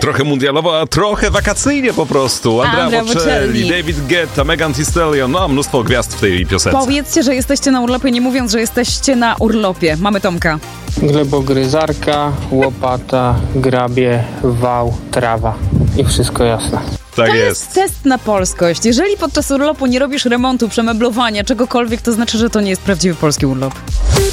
Trochę mundialowo, a trochę wakacyjnie po prostu. Andrea Bocelli, David Guetta, Megan Thee Stallion, no mnóstwo gwiazd w tej piosence. Powiedzcie, że jesteście na urlopie, nie mówiąc, że jesteście na urlopie. Mamy Tomka. Glebogryzarka, łopata, grabie, wał, trawa i wszystko jasne. Tak To jest test na polskość. Jeżeli podczas urlopu nie robisz remontu, przemeblowania, czegokolwiek, to znaczy, że to nie jest prawdziwy polski urlop.